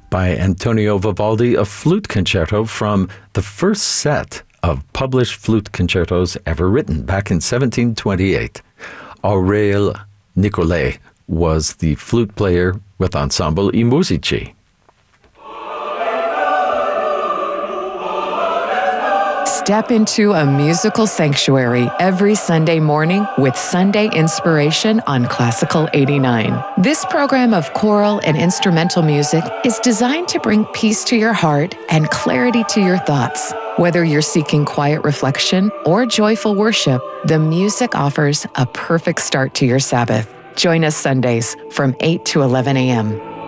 by Antonio Vivaldi, a flute concerto from the first set of published flute concertos ever written back in 1728. Aurel Nicolet was the flute player with Ensemble I Musici. Step into a musical sanctuary every Sunday morning with Sunday Inspiration on Classical 89. This program of choral and instrumental music is designed to bring peace to your heart and clarity to your thoughts. Whether you're seeking quiet reflection or joyful worship, the music offers a perfect start to your Sabbath. Join us Sundays from 8 to 11 a.m.